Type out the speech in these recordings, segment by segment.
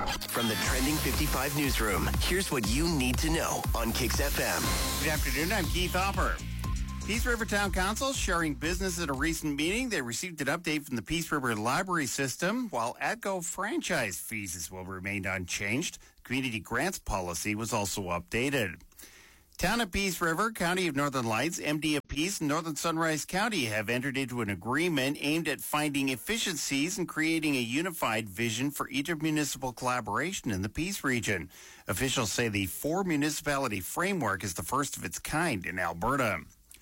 From the Trending 55 newsroom, here's what you need to know on Kix FM. Good afternoon, I'm Keith Hopper. Peace River Town Council sharing business at a recent meeting. They received an update from the Peace River Library System, while ATCO franchise fees will remain unchanged. Community grants policy was also updated. Town of Peace River, County of Northern Lights, MD of Peace, and Northern Sunrise County have entered into an agreement aimed at finding efficiencies and creating a unified vision for intermunicipal collaboration in the Peace region. Officials say the four-municipality framework is the first of its kind in Alberta.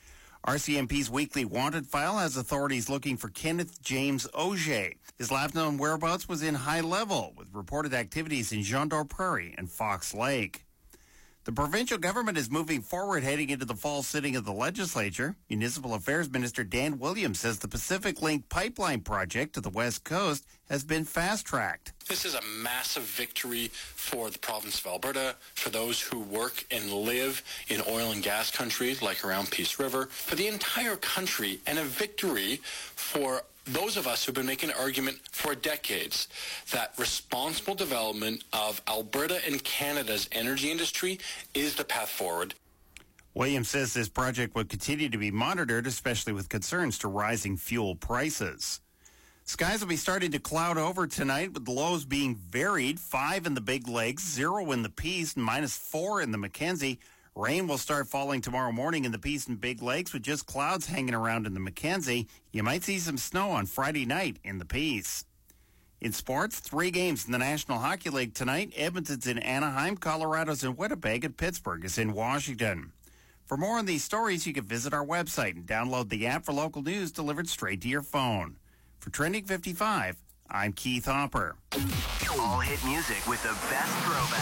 RCMP's weekly wanted file has authorities looking for Kenneth James Auger. His last known whereabouts was in High Level, with reported activities in Jean d'Or Prairie and Fox Lake. The provincial government is moving forward heading into the fall sitting of the legislature. Municipal Affairs Minister Dan Williams says the Pacific Link pipeline project to the west coast has been fast-tracked. This is a massive victory for the province of Alberta, for those who work and live in oil and gas countries like around Peace River, for the entire country, and a victory for those of us who've been making an argument for decades that responsible development of Alberta and Canada's energy industry is the path forward. Williams says this project will continue to be monitored, especially with concerns to rising fuel prices. Skies will be starting to cloud over tonight, with lows being varied, 5 in the Big Lakes, 0 in the Peace, and -4 in the Mackenzie. Rain will start falling tomorrow morning in the Peace and Big Lakes, with just clouds hanging around in the Mackenzie. You might see some snow on Friday night in the Peace. In sports, 3 games in the National Hockey League tonight. Edmonton's in Anaheim, Colorado's in Winnipeg, and Pittsburgh is in Washington. For more on these stories, you can visit our website and download the app for local news delivered straight to your phone. For Trending 55, I'm Keith Hopper. All hit music with the best throwback.